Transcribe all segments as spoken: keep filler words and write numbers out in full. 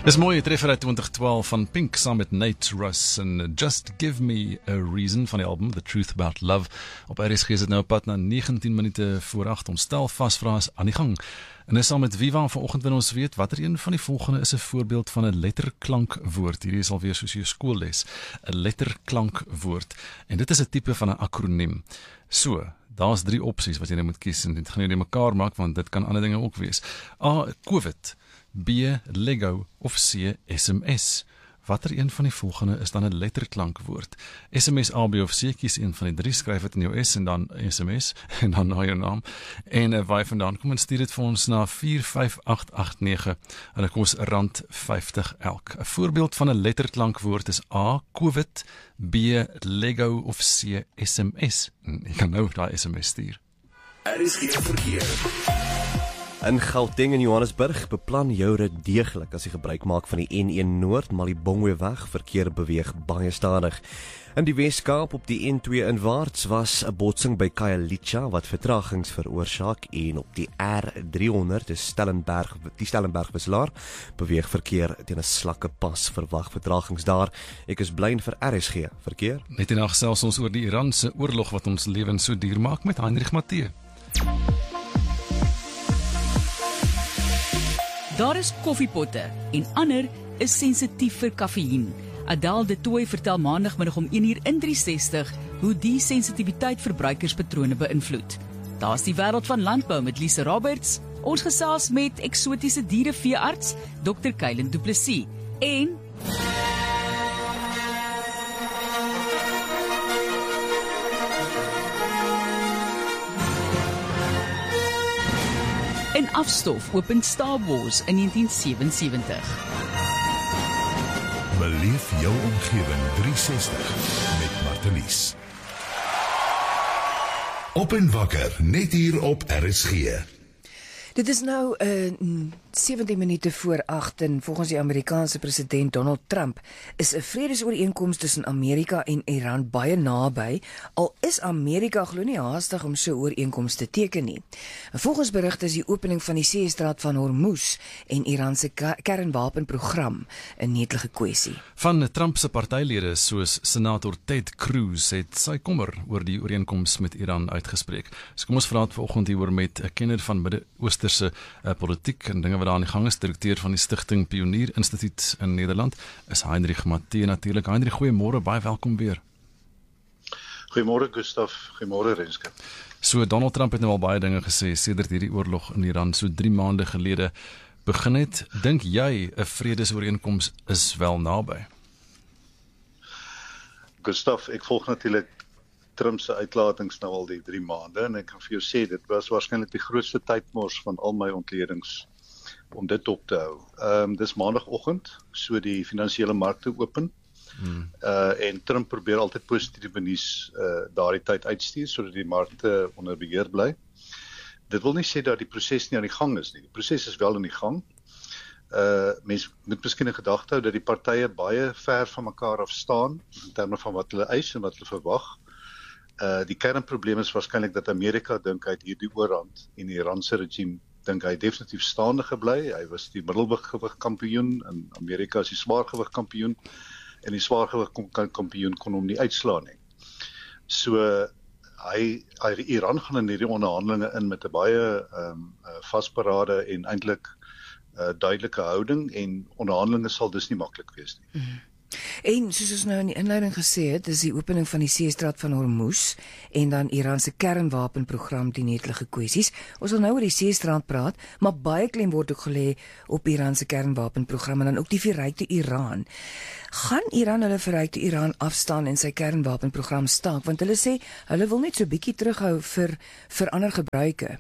Dis mooi, treffer uit twintig twaalf van Pink saam met Nate Russ en Just Give Me a Reason van die album The Truth About Love. Op R S G is het nou op pad na negentien minute voor agt. Ons stel vas vrae aan die gang. En is saam met Viva vanoggend wil ons weet watter een van die volgende is 'n voorbeeld van 'n letterklankwoord. Hierdie is alweer soos jou skoolles, 'n letterklankwoord. En dit is 'n tipe van 'n akroniem. So, daar's drie opsies wat jy nou moet kies en dit gaan jy net mekaar maak want dit kan ander dinge ook wees. A. COVID, B. Lego of C. S M S. Watter een van die volgende is dan 'n letterklankwoord? S M S, A, B of C, kies een van die drie, skryf dit in jou S en dan S M S en dan na jou naam. En uh, waar jy vandaan kom en stuur dit vir ons na vier vyf agt agt nege en dit kos rand vyftig elk. 'n Voorbeeld van 'n letterklankwoord is A. COVID, B. Lego of C. S M S. En jy kan nou daai S M S stuur. Er is geen verkeer. In Gauteng en Johannesburg beplan jou rit deeglik as jy gebruik maak van die N een Noord, Malibongwe-weg. Verkeer beweeg baie stadig. In die Wes-Kaap op die N twee inwaarts was 'n botsing by Khayelitsha wat vertragings veroorsaak en op die R driehonderd, die Stellenberg, die Stellenberg-wisselaar, beweeg verkeer teen 'n slakke pas. Verwag vertragings daar. Ek is bly vir R S G verkeer. Net en gesels ons oor die Iranse oorlog wat ons lewens so duur maak met Heinrich Matthee. Daar is koffiepotte en ander is sensitief vir kafeïen. Adele de Tooy vertel maandagmiddag om een uur in drie sestig hoe die sensitiwiteit verbruikerspatrone beïnvloed. Daar's die wêreld van landbou met Lise Roberts. Ons gesels met eksotiese diereveearts dokter Kylin Du Plessis en en afstof open Star Wars in negentien sewensewentig. Beleef jou omgewing drie sestig met Martelies. Op en wakker, net hier op R S G. Dit is nou uh, sewentien minute voor agt en volgens die Amerikaanse president Donald Trump is 'n vredesooreenkoms tussen Amerika en Iran baie naby, al is Amerika glo nie haastig om so 'n ooreenkoms te teken nie. En volgens berigte is die opening van die seestraat van Hormuz en Iran se kernwapenprogram 'n netelige kwessie. Van Trump se partylede soos senator Ted Cruz het sy kommer oor die ooreenkoms met Iran uitgespreek. So kom ons praat vanoggend hieroor met 'n kenner van Midde-Oosterse uh, politiek en dinge wat daar aan die gang is. Direkteur van die Stichting Pionier Instituut in Nederland is Heinrich Matthee natuurlik. Heinrich, goeiemôre, baie welkom weer. Goeiemôre Gustaf, goeiemôre Renske. So Donald Trump het nou al baie dinge gesê sedert hierdie oorlog in Iran so drie maande gelede begin het. Dink jy 'n vredesooreenkoms is wel naby? Gustaf, ek volg natuurlik Trump se uitlatings nou al die drie maande en ek kan vir jou sê dit was waarskynlik die grootste tydmors van al my ontledings om dit op te hou. Ehm um, dis maandagooggend, so die finansiële markte open. Hmm. Uh en Trump probeer altyd positiewe nuus uh daardie tyd uitstuur sodat die markte onder beheer bly. Dit wil nie sê dat die proses nie aan die gang is nie. Die proses is wel aan die gang. Uh mense moet miskien in gedagte hou dat die partye baie ver van mekaar af staan in terme van wat hulle eis en wat hulle verwag. Uh die kernprobleem is waarskynlik dat Amerika dink hy het hierdie oorhand en die Iranse regime dink hy definitief staande gebly. Hy was die middelgewig kampioen en Amerika is die swaargewig kampioen en die swaargewig kampioen kon hom nie uitslaan nie. So hy, hy Iran gaan in hierdie onderhandelinge in met 'n baie um, vasberade en eintlik uh, duidelike houding en onderhandelinge sal dus nie maklik wees nie. Mm. En soos ons nou in die inleiding gesê het, is die opening van die seestraat van Hormuz en dan Iran se kernwapenprogram die netelige kwessies. Ons wil nou oor die seestraat praat, maar baie klem word ook gelê op Iran se kernwapenprogram en dan ook die verrykte Iran. Gaan Iran hulle verrykte Iran afstaan en sy kernwapenprogram staak? Want hulle sê hulle wil net so bietjie terughou vir vir ander gebruike.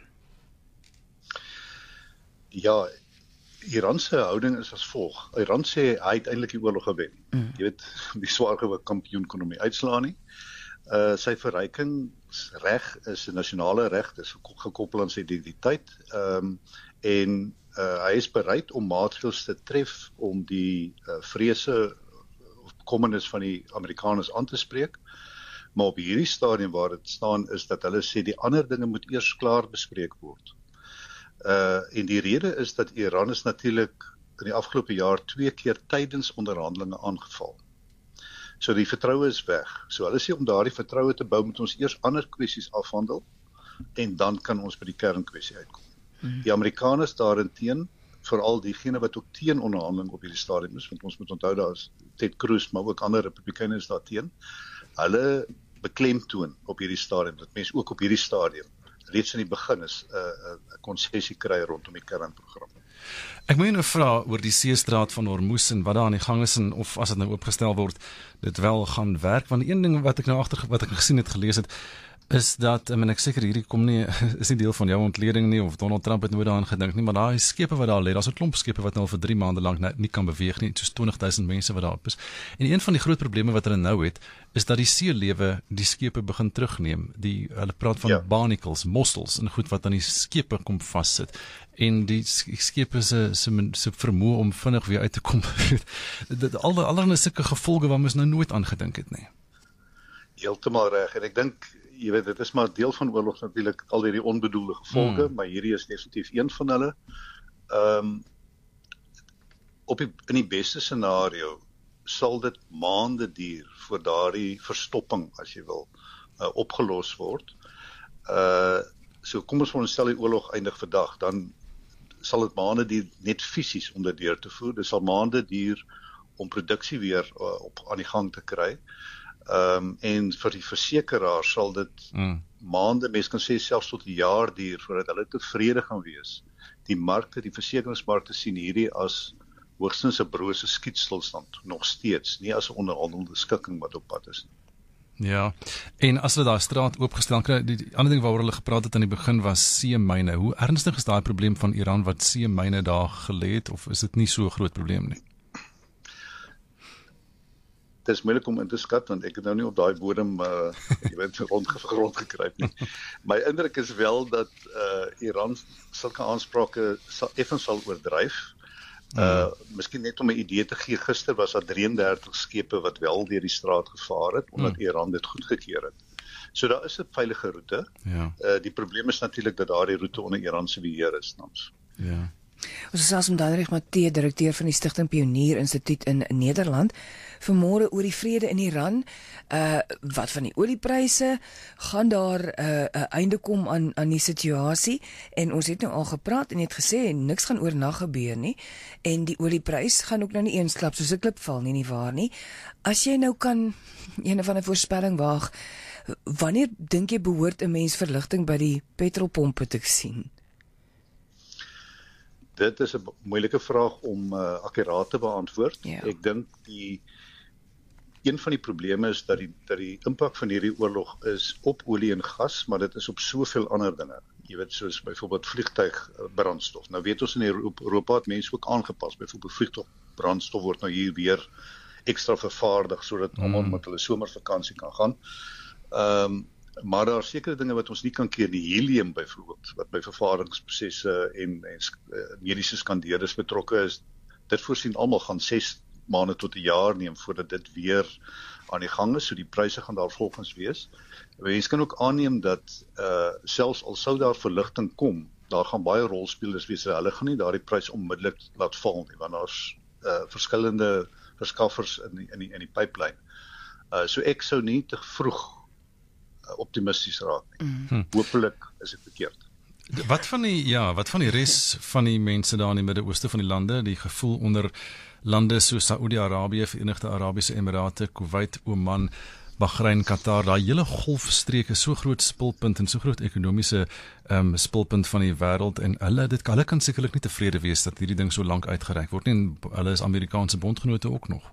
Ja, Iran se houding is as volg. Iran sê hy het eintlik die oorlog gewen. Mm. Jy weet, die swaargewig kampioen kon hom nie uitslaan nie. Uh sy verrykingsreg is 'n nasionale reg, dis gekoppel aan sy identiteit. Ehm um, en uh, hy is bereid om maatreëls te tref om die uh, vrese of bekommernis van die Amerikaners aan te spreek. Maar op hierdie stadium waar dit staan is dat hulle sê die ander dinge moet eers klaar bespreek word. Uh, en die rede is dat Iran is natuurlik in die afgelope jaar twee keer tydens onderhandelinge aangeval. So die vertroue is weg. So hulle sê om daardie vertroue te bou, moet ons eers ander kwessies afhandel en dan kan ons by die kernkwessie uitkom. Hmm. Die Amerikaners daarenteen, veral diegene wat ook teen onderhandeling op hierdie stadium is, want ons moet onthou daar is Ted Cruz, maar ook ander Republikeiners daarteen, hulle beklemtoon op hierdie stadium, dat mense ook op hierdie stadium reeds in die begin is 'n uh, uh, konsessie kry rondom die kernprogram. Ek moet nou vra oor die seestraat van Hormuz en wat daar aan die gang is en of as dit nou oopgestel word, dit wel gaan werk, want een ding wat ek nou agter wat ek gesien het gelees het, is dat, ek, ek seker hierdie kom nie, is nie deel van jou ontleding nie, of Donald Trump het nooit daaraan gedink nie, maar daar is skepe wat daar lê, daar is 'n klomp skepe wat nou vir drie maande lank nie, nie kan beweeg nie, soos twintig duisend mense wat daar op is. En een van die groot probleme wat hulle nou het, is dat die seelewe die skepe begin terugneem. Die, hulle praat van ja. barnacles, mossels, en goed wat aan die skepe kom vassit. En die skepe se se se vermoë om vinnig weer uit te kom. Dit al allerlei sulke gevolge wat mens nou nooit aangedink het nie. Heeltemal reg, en ek dink jy weet, dit is maar deel van oorlog natuurlik, al hierdie onbedoelde gevolge, hmm. maar hierdie is definitief een van hulle. Ehm um, op die, in die beste scenario sal dit maande duur voor daardie verstopping, as jy wil, uh, opgelos word. Uh so kom ons veronderstel die oorlog eindig vandag, dan sal dit maande duur net fisies om dit deur te voer. Dit sal maande duur om produksie weer uh, op aan die gang te kry. Um, en vir die versekeraar sal dit mm. maande, mens kan sê selfs tot 'n jaar duur voordat hulle tevrede gaan wees. Die markte, die versekeringsmarkte sien hierdie as hoogstens 'n brose skietstilstand, nog steeds, nie as 'n onderhandelde skikking wat op pad is nie. Ja, en as hulle daai straat oopgestel kry, die, die ander ding waaroor hulle gepraat het aan die begin was seemyne. Hoe ernstig is daai probleem van Iran wat seemyne daar gelê het, of is dit nie so 'n groot probleem nie? Dit is moeilik om in te skat, want ek het nou nie op daai bodem uh, jy weet, rondgegrond gekryp nie. My indruk is wel dat uh, Iran sulke aansprake sal, effens sal oordryf. Uh, mm. Miskien net om 'n idee te gee, gister was daar drieëndertig skepe wat wel deur die straat gevaar het, omdat mm. Iran dit goedgekeur het. So daar is 'n veilige roete. Ja. Uh, die probleem is natuurlik dat daardie roete onder Iran se beheer is tans. Ja. Ons is selfs met Danrich Matthee, direkteur van die Stichting Pionier Instituut in Nederland, vanmôre oor die vrede in Iran. Uh wat van die oliepryse, gaan daar 'n uh, uh, einde kom aan aan die situasie? En ons het nou al gepraat en het gesê niks gaan oornag gebeur nie. En die olieprys gaan ook nou nie eensklap soos 'n klip val nie, nie waar nie. As jy nou kan een van 'n voorspelling waag, wanneer dink jy behoort 'n mens verligting by die petrolpompe te sien? Dit is 'n moeilike vraag om uh, akkuraat te beantwoord. Ja. Ek dink die een van die probleme is dat die dat die impak van hierdie oorlog is op olie en gas, maar dit is op soveel ander dinge. Jy weet, soos byvoorbeeld vliegtuigbrandstof. Nou weet ons in Europa het mense ook aangepas. Byvoorbeeld vliegtuigbrandstof word nou hier weer ekstra vervaardig sodat mm. almal met hulle somervakansie kan gaan. Ehm um, Maar daar is sekere dinge wat ons nie kan keer, die helium byvoorbeeld, wat by vervaardigingsprosesse en, en mediese skandeerders betrokke is, dit voorsien almal gaan ses maande tot 'n jaar neem voordat dit weer aan die gang is, so die pryse gaan daar volgens wees. Mens kan ook aanneem dat uh, selfs al sou daar verligting kom, daar gaan baie rolspelers wees, hulle gaan nie daardie prys onmiddellik laat val nie, want daar's uh, verskillende verskaffers in die, in die, in die pipeline. Uh, so ek sou nie te vroeg optimisties raak nie. Mm. Hoopelik is dit verkeerd. Wat van die ja, wat van die res van die mense daar in die Midde-Ooste van die lande, die gevoel onder lande soos Saudi-Arabië, Verenigde Arabiese Emirate, Kuwait, Oman, Bahrein, Qatar, daai hele golfstreek is so groot spulpunt en so groot ekonomiese um, spulpunt van die wêreld en hulle dit hulle kan sekerlik nie tevrede wees dat hierdie ding so lank uitgereik word nie en hulle is Amerikaanse bondgenote ook nog.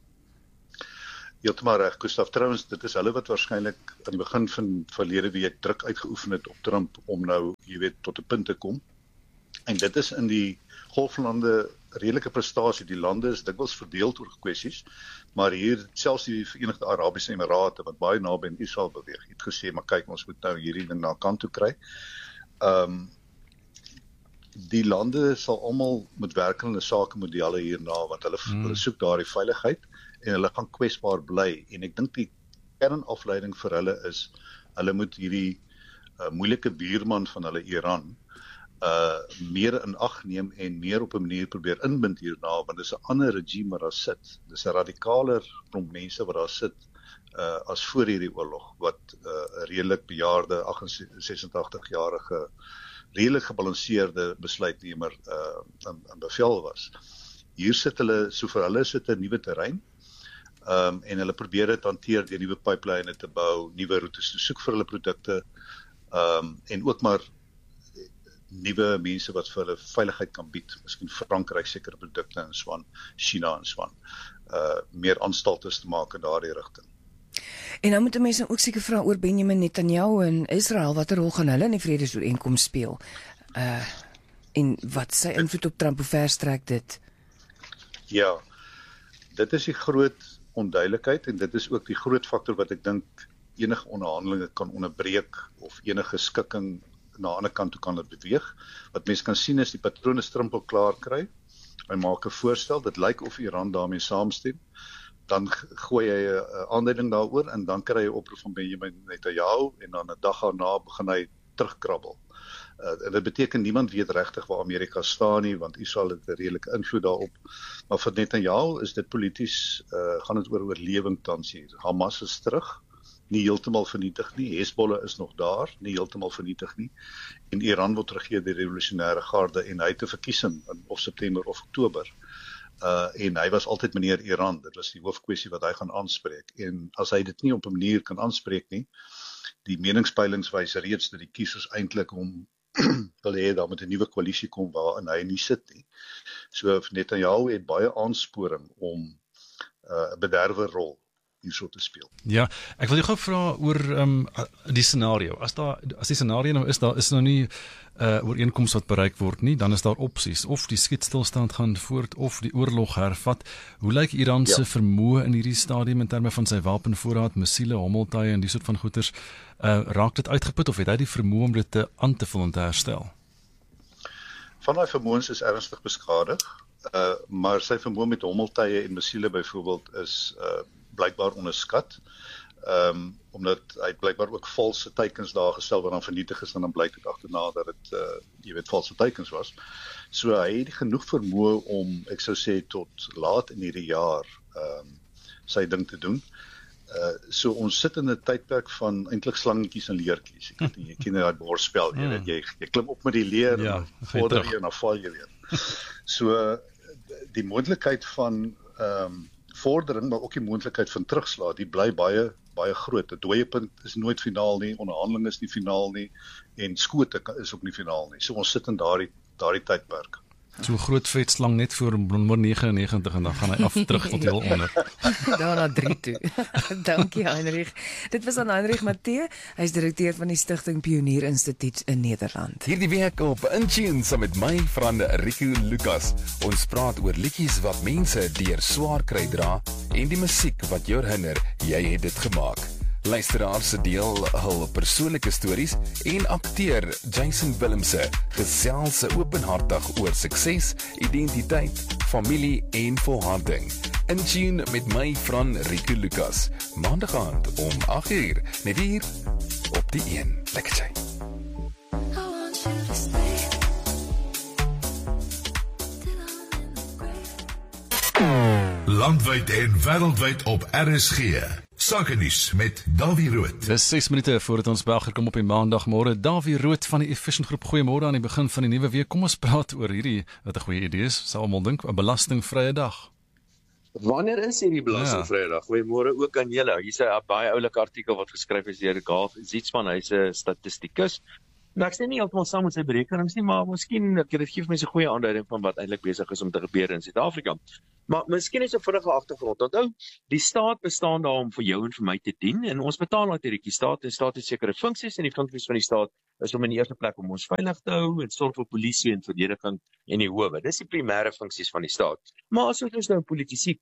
Heeltemal reg, Gustav. Trouwens, dit is hulle wat waarskynlik aan die begin van verlede week druk uitgeoefen het op Trump om nou, jy weet, tot 'n punt te kom. En dit is in die golflande redelike prestasie. Die lande is dikwels verdeel oor kwessies, maar hier selfs die Verenigde Arabiese Emirate wat baie naby aan Israel beweeg, het gesê, maar kyk, ons moet nou hierdie ding na kant toe kry. Ehm um, die lande sal almal met werkende sakemodelle hierna, want hulle, hmm. hulle soek daardie veiligheid en hulle gaan kwesbaar bly. En ek dink die kernafleiding vir hulle is, hulle moet hierdie uh, moeilike buurman van hulle Iran uh meer in ag neem en meer op 'n manier probeer inbind hierna, want dis 'n ander regime wat daar sit. Dis 'n radikaler klomp mense wat daar sit uh as voor hierdie oorlog, wat 'n uh, redelik bejaarde sesentagtig-jarige redelik gebalanseerde besluitnemer uh in, in bevel was. Hier sit hulle, so vir hulle sit 'n nuwe terrein. Um, en hulle probeer dit hanteer deur nuwe pipelyne te bou, nuwe roetes te soek vir hulle produkte, um, en ook maar nuwe mense wat vir hulle veiligheid kan bied. Miskien Frankryk sekere produkte en so aan, China en so aan. Uh, meer aanstaltes te maak in daardie rigting. En nou moet mense ook seker vra oor Benjamin Netanyahu en Israel, watter rol gaan hulle in die vredesooreenkoms speel? Uh, en wat sy invloed op Trump, hoe ver strek dit? Ja, dit is die groot onduidelikheid en dit is ook die groot faktor wat ek dink enige onderhandelinge kan onderbreek of enige skikking na 'n ander kant toe kan dit beweeg. Wat mense kan sien is die patrone Trump al klaar kry. Hy maak 'n voorstel, dit lyk of Iran daarmee saamstem. Dan gooi hy 'n aanduiding daaroor en dan kry hy 'n oproep van Benjamin Netanyahu en dan 'n dag daarna begin hy terugkrabbel. Uh, en dit beteken niemand weet regtig waar Amerika staan nie, want Israel het 'n redelike invloed daarop. Maar vir Netanyahu is dit polities, uh, gaan dit oor oorlewing tans hier. Hamas is terug, nie heeltemal vernietig nie. Hezbollah is nog daar, nie heeltemal vernietig nie. En Iran word regeer deur die revolusionêre garde en hy het 'n verkiesing in of September of Oktober. Uh, en hy was altyd meneer Iran, dit was die hoofkwessie wat hy gaan aanspreek. En as hy dit nie op 'n manier kan aanspreek nie, die meningspeilings wys reeds dat die kiesers eintlik om wil hê daar moet 'n nuwe koalisie kom waarin hy nie sit nie. So Netanyahu het baie aansporing om 'n uh, bederwe rol hierso te speel. Ja, ek wil jou gou vra oor um, die scenario. As daar as die scenario nou is, daar is nou nie 'n uh, ooreenkoms wat bereik word nie, dan is daar opsies. Of die skietstilstand gaan voort of die oorlog hervat. Hoe lyk Iran se ja. vermoë in hierdie stadium in terme van sy wapenvoorraad, missiele, hommeltuie en die soort van goeders? Uh, raak dit uitgeput of het hy die vermoë om dit te aan te vul en te herstel? Van daai vermoëns is ernstig beskadig, uh, maar sy vermoë met hommeltuie en missiele byvoorbeeld is uh, blykbaar onderskat, um, omdat hy blykbaar ook valse teikens daar gestel wat dan vernietig is en dan blyk dit agterna dat dit, uh, jy weet, valse teikens was. So hy het genoeg vermoë om, ek sou sê, tot laat in hierdie jaar um, sy ding te doen. Uh, so ons sit in 'n tydperk van eintlik slangetjies en leertjies. Jy ken jy ken daai bordspel, jy weet, jy jy klim op met die leer ja, en vorder jy en dan val jy weer. So die moontlikheid van ehm um, vordering, maar ook die moontlikheid van terugslag, die bly baie baie groot. 'n Dooiepunt is nooit finaal nie, onderhandeling is nie finaal nie en skote is ook nie finaal nie. So ons sit in daardie daardie tydperk. So 'n groot vet slang net voor nommer negenennegentig en dan gaan hy af terug tot heel onder. Daar na drie toe. Dankie Heinrich. Dit was aan Heinrich Matthee, hy is direkteur van die Stichting Pionier Instituut in Nederland. Hierdie week op In Tune saam met my vriende Rico Lucas. Ons praat oor liedjies wat mense deur swaar kry dra en die musiek wat jou herinner jy het dit gemaak. Luisteraars se deel hul persoonlike stories en akteur Jason Willemse gesels openhartig oor sukses, identiteit, familie en volharding. In Tune met my vriend Rico Lucas. Maandag aand om agt uur, net hier op die een. Lekker tyd. Landwyd en wêreldwyd op R S G. Sakenuus met Davie Rood. Dis ses minute voordat ons België kom op die maandagmôre. Davie Rood van die Efficient Groep. Goeiemôre aan die begin van die nuwe week. Kom ons praat oor hierdie wat 'n goeie idee is. Sal almal dink 'n belastingvrye dag. Wanneer is hierdie belastingvrye dag? Goeiemôre ook aan julle. Hier's 'n baie oulike artikel wat geskryf is deur Gaaf Zietsman, hy's 'n statistikus. Nou ek sê nie heeltemal saam met sy berekenings nie, maar miskien dit gee vir mense 'n goeie aanduiding van wat eintlik besig is om te gebeur in Suid-Afrika. Maar miskien is 'n vinnige agtergrond. Onthou, die staat bestaan daar om vir jou en vir my te dien en ons betaal natuurlik die staat en die staat het sekere funksies en die funksies van die staat is om in die eerste plek om ons veilig te hou en sorg vir polisie en verdediging en die howe. Dis die primêre funksies van die staat. Maar as ons nou politici ken,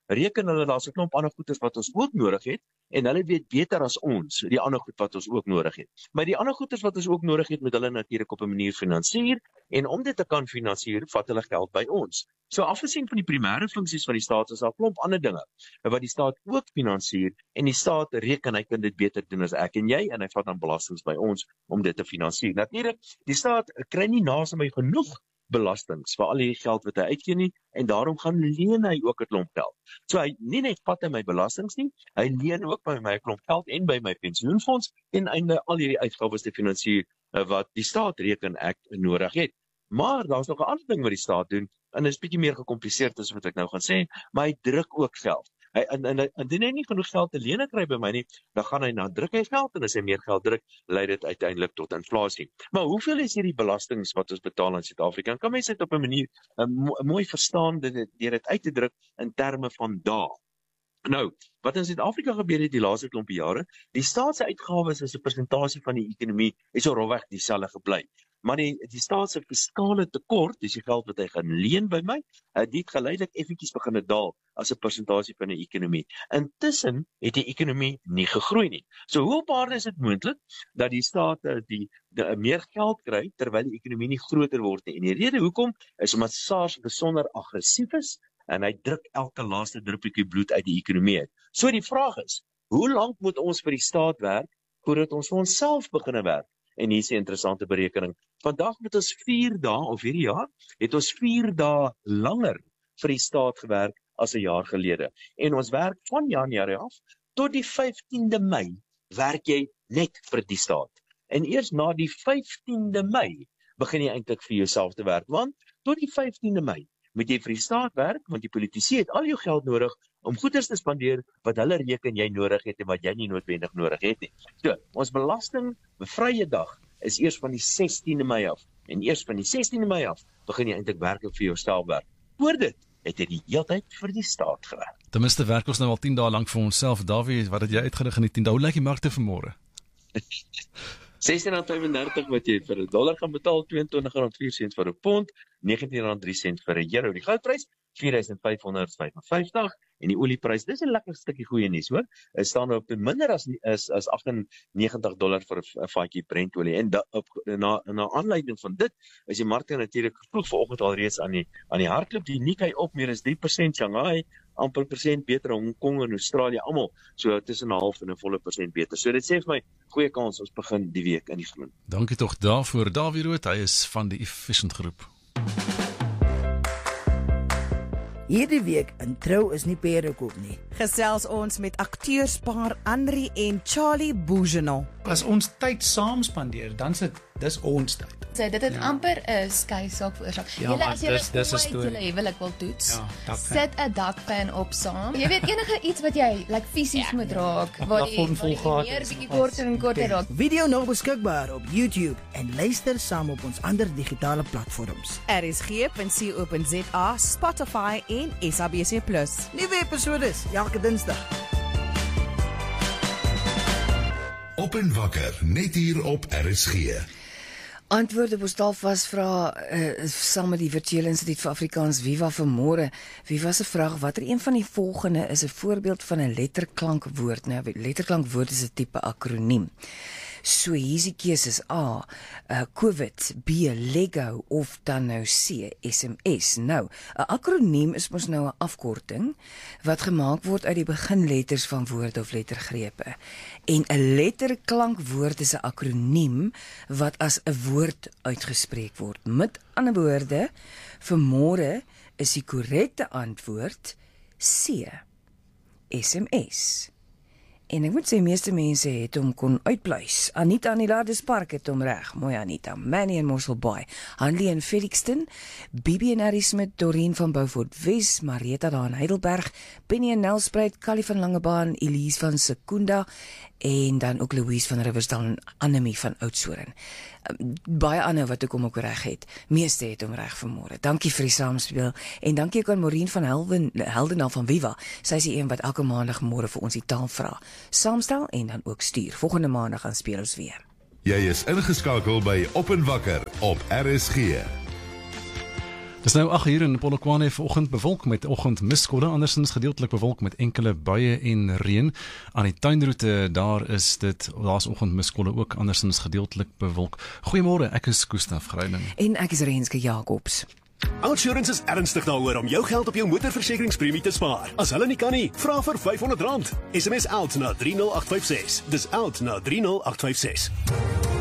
reken hulle daar's 'n klomp ander goeders wat ons ook nodig het en hulle weet beter as ons die ander goed wat ons ook nodig het. Maar die ander goeders wat ons ook nodig het, moet hulle natuurlik op 'n manier finansier en om dit te kan finansier, vat hulle geld by ons. So afgesien van die primêre funksies van die staat is daar 'n klomp ander dinge wat die staat ook finansier en die staat reken hy kan dit beter doen as ek en jy en hy vat dan belastings by ons om dit te finansier. Natuurlik, die staat kry nie naas my genoeg belastings vir al die geld wat hy uitgee nie en daarom gaan leen hy ook 'n klomp geld. So hy nie net vat hy my belastings nie, hy leen ook by my 'n klomp geld en by my pensioenfonds en einde al hierdie uitgawes te finansier wat die staat reken ek nodig het. Maar daar's nog 'n ander ding wat die staat doen en dit is bietjie meer gekompliseerd as wat ek nou gaan sê, maar hy druk ook geld. Hy en en indien hy nie genoeg geld te leen kry by my nie, dan gaan hy na druk hy geld en as hy meer geld druk, lei dit uiteindelik tot inflasie. Maar hoeveel is hierdie belastings wat ons betaal in Suid-Afrika? Kan mense dit op 'n manier um, mooi verstaan dit deur dit uit te druk in terme van dae? Nou, wat in Suid-Afrika gebeur het die laaste klompie jare, die staat se uitgawes as 'n persentasie van die ekonomie is so rofweg dieselfde gebly. Maar die, die staat se fiskale tekort, dis die geld wat hy gaan leen by my, dit het geleidelik effentjies begin daal as 'n persentasie van die ekonomie. Intussen het die ekonomie nie gegroei nie. So hoe op aarde is dit moontlik dat die staat die, die meer geld kry terwyl die ekonomie nie groter word nie? En die rede hoekom is omdat SARS besonder aggressief is en hy druk elke laaste druppeltjie bloed uit die ekonomie uit. So die vraag is, hoe lank moet ons vir die staat werk voordat ons vir onsself begin werk? En hier is 'n interessante berekening. Vandag met ons vier dae of hierdie jaar, het ons vier dae langer vir die staat gewerk as 'n jaar gelede. En ons werk van Januarie af tot die vyftiende Mei werk jy net vir die staat. En eers na die vyftiende Mei begin jy eintlik vir jouself te werk, want tot die vyftiende Mei moet jy vir die staat werk, want die politici het al jou geld nodig om goeders te spandeer wat hulle reken jy nodig het en wat jy nie noodwendig nodig het nie. So, ons belasting bevrye dag is eers van die sestiende Mei af. En eers van die sestiende Mei af begin jy eintlik werklik vir jouself werk. Voor dit het jy die hele tyd vir die staat gewerk. Ten minste werk ons nou al tien dae lank vir onsself. Dawie, wat het jy uitgedig in die tien dae? Hoe lyk die markte vanmôre? sestien rand vyf-en-dertig wat jy vir 'n dollar gaan betaal, tweeëntwintig rand vier sent vir 'n pond, negentien rand drie sent vir 'n euro. Die goudprys vier duisend vyf honderd vyf-en-vyftig en die olieprys, dis 'n lekker stukkie goeie nuus hoor. Dit staan op minder as is as agt en negentig dollar vir 'n vatjie Brent-olie. En da, op na na aanleiding van dit is die markte natuurlik vroeg vanoggend al reeds aan die aan die hardloop. Die Nikkei op meer as drie persent, Shanghai amper persent beter, Hong Kong en Australië almal so tussen 'n half en 'n volle persent beter. So dit sê vir my goeie kans ons begin die week in die groen. Dankie tog daarvoor Dawie Rood, hy is van die Efficient groep. Hierdie week in Trou is nie perekoop nie. Gesels ons met akteurspaar Henri en Charlie Bougenon. As ons tyd saam spandeer, dan sit dis ons tyd. So dit het ja. amper 'n skei saak veroorsaak. Ja, julle as julle dis 'n storie. Julle huwelik wil toets. Ja, sit 'n dakpan op saam. Jy weet enige iets wat jy like fisies ja. moet raak, waar die meer bietjie korter en korter raak. Video nou beskikbaar op YouTube en luister saam op ons ander digitale platforms. R S G punt co punt z a, Spotify en S A B C plus. Nuwe episodes elke Dinsdag. Op en wakker, net hier op R S G. Antwoorde op ons taalvas vra uh, saam met die Virtuele Instituut vir Afrikaans Viva vanmôre. Viva se vraag, watter een van die volgende is 'n voorbeeld van 'n letterklankwoord? Nou, letterklankwoord is 'n tipe akroniem. So hier is die keuses: A, uh, COVID, B, Lego of dan nou C, S M S. Nou, 'n akroniem is mos nou 'n afkorting wat gemaak word uit die beginletters van woorde of lettergrepe. En 'n letterklankwoord is 'n akroniem wat as 'n woord uitgespreek word. Met ander woorde, vanmôre is die korrekte antwoord C, S M S. En ek moet sê, meeste mense het hom kon uitpluis. Anita in die Ladispark het hom reg. Mooi Anita. Manny in Mosselbaai. Hanlie in Felixton. Bibi en Harry Smit, Doreen van Beaufort Wes, Marieta daar in Heidelberg, Penny en Nelspruit, Callie van Langebaan, Elise van Sekunda en dan ook Louise van Riversdal en Annemie van Oudtshoorn. Baie ander wat ek hom ook reg het. Meeste het hom reg vanmôre. Dankie vir die samespeel en dankie ook aan Maureen van Helden, Heldenal van Viva. Sy is die een wat elke maandag môre vir ons die taal vra, saamstel en dan ook stuur. Volgende maandag gaan speel ons weer. Jy is ingeskakel by Op en Wakker op R S G. Dis nou ag hier in Polokwane vanoggend bewolk met oggendmiskolle, andersins gedeeltelik bewolk met enkele buie en reën. Aan die tuinroete daar is dit, daar's oggendmiskolle ook, andersins gedeeltelik bewolk. Goeiemôre, ek is Gustaf Greiling. En ek is Renske Jacobs. Outsurance is ernstig daaroor om jou geld op jou motorversekeringspremie te spaar. As hulle nie kan nie, vra vir vyf honderd rand. S M S out na drie nul agt vyf ses. Dis out na drie nul agt vyf ses.